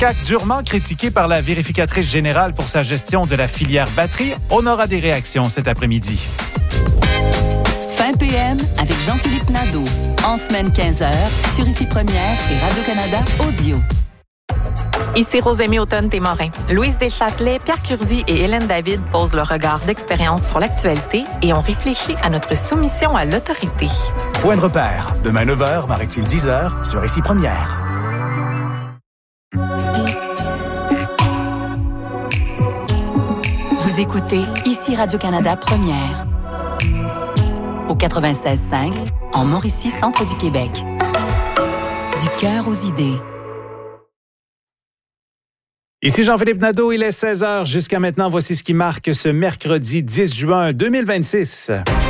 CAQ durement critiqué par la vérificatrice générale pour sa gestion de la filière batterie. On aura des réactions cet après-midi. Fin PM avec Jean-Philippe Nadeau. En semaine 15h sur Ici Première et Radio-Canada Audio. Ici Rosémie Automne-Témorin. Louise Deschâtelet, Pierre Curzi et Hélène David posent leur regard d'expérience sur l'actualité et ont réfléchi à notre soumission à l'autorité. Point de repère. Demain 9h, Marie-Tille 10h sur Ici Première. Vous écoutez Ici Radio-Canada Première. Au 96.5, en Mauricie, centre du Québec. Du cœur aux idées. Ici Jean-Philippe Nadeau, il est 16h. Jusqu'à maintenant, voici ce qui marque ce mercredi 10 juin 2026.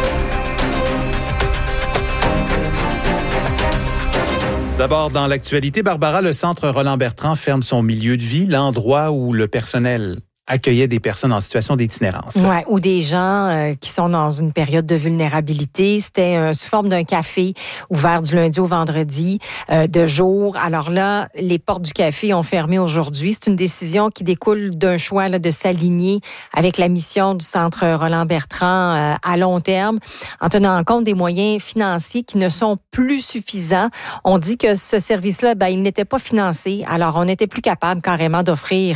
D'abord, dans l'actualité, Barbara, le Centre Roland-Bertrand ferme son milieu de vie, l'endroit où le personnel accueillait des personnes en situation d'itinérance. Oui, ou des gens qui sont dans une période de vulnérabilité. C'était sous forme d'un café ouvert du lundi au vendredi de jour. Alors là, les portes du café ont fermé aujourd'hui. C'est une décision qui découle d'un choix là, de s'aligner avec la mission du Centre Roland-Bertrand à long terme, en tenant compte des moyens financiers qui ne sont plus suffisants. On dit que ce service-là, il n'était pas financé. Alors, on n'était plus capable carrément d'offrir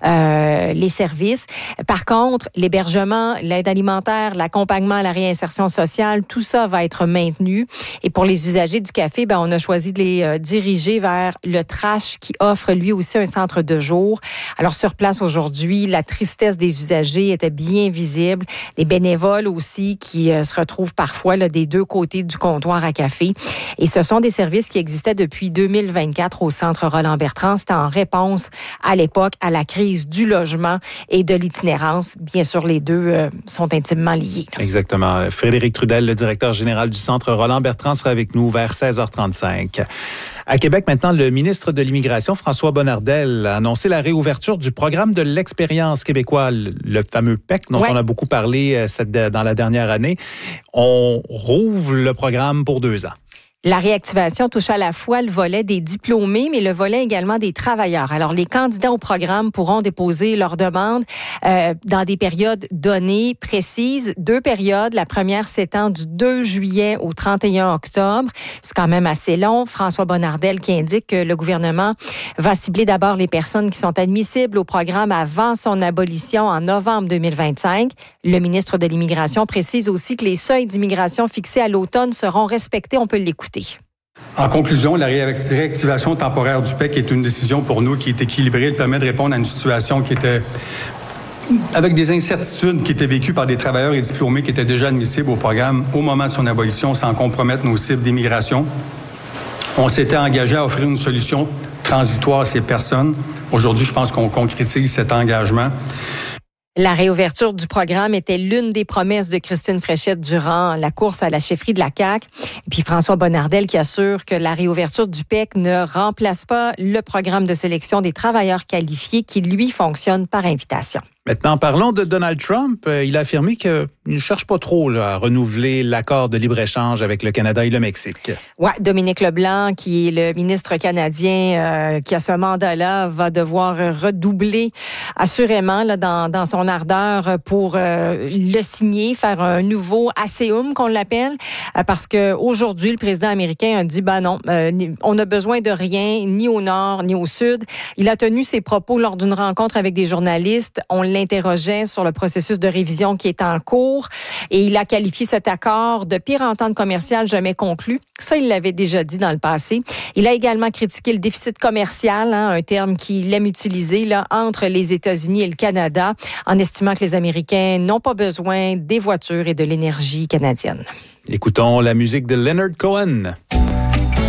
les services. Par contre, l'hébergement, l'aide alimentaire, l'accompagnement à la réinsertion sociale, tout ça va être maintenu. Et pour les usagers du café, on a choisi de les diriger vers le Trash qui offre lui aussi un centre de jour. Alors sur place aujourd'hui, la tristesse des usagers était bien visible. Les bénévoles aussi qui se retrouvent parfois là, des deux côtés du comptoir à café. Et ce sont des services qui existaient depuis 2024 au Centre Roland-Bertrand. C'était en réponse à l'époque à la crise du logement et de l'itinérance. Bien sûr, les deux sont intimement liés. Exactement. Frédéric Trudel, le directeur général du Centre Roland-Bertrand, sera avec nous vers 16h35. À Québec, maintenant, le ministre de l'Immigration, François Bonnardel, a annoncé la réouverture du programme de l'expérience québécoise, le fameux PEC, dont on a beaucoup parlé dans la dernière année. On rouvre le programme pour 2 ans. La réactivation touche à la fois le volet des diplômés, mais le volet également des travailleurs. Alors, les candidats au programme pourront déposer leurs demandes dans des périodes données, précises. 2 périodes. La première s'étend du 2 juillet au 31 octobre. C'est quand même assez long. François Bonnardel qui indique que le gouvernement va cibler d'abord les personnes qui sont admissibles au programme avant son abolition en novembre 2025. Le ministre de l'Immigration précise aussi que les seuils d'immigration fixés à l'automne seront respectés. On peut l'écouter. En conclusion, la réactivation temporaire du PEC est une décision pour nous qui est équilibrée. Elle permet de répondre à une situation qui était avec des incertitudes qui étaient vécues par des travailleurs et diplômés qui étaient déjà admissibles au programme au moment de son abolition sans compromettre nos cibles d'immigration. On s'était engagé à offrir une solution transitoire à ces personnes. Aujourd'hui, je pense qu'on concrétise cet engagement. La réouverture du programme était l'une des promesses de Christine Fréchette durant la course à la chefferie de la CAQ. Et puis François Bonnardel qui assure que la réouverture du PEC ne remplace pas le programme de sélection des travailleurs qualifiés qui, lui, fonctionne par invitation. Maintenant, parlons de Donald Trump. Il a affirmé qu'il ne cherche pas trop à renouveler l'accord de libre-échange avec le Canada et le Mexique. Oui, Dominique Leblanc, qui est le ministre canadien qui a ce mandat-là, va devoir redoubler assurément là, dans son ardeur pour le signer, faire un nouveau ASEUM qu'on l'appelle, parce que aujourd'hui le président américain a dit non, on n'a besoin de rien, ni au nord ni au sud. Il a tenu ses propos lors d'une rencontre avec des journalistes. On l'interrogeait sur le processus de révision qui est en cours et il a qualifié cet accord de pire entente commerciale jamais conclue. Ça, il l'avait déjà dit dans le passé. Il a également critiqué le déficit commercial, un terme qu'il aime utiliser là, entre les États-Unis et le Canada, en estimant que les Américains n'ont pas besoin des voitures et de l'énergie canadienne. Écoutons la musique de Leonard Cohen.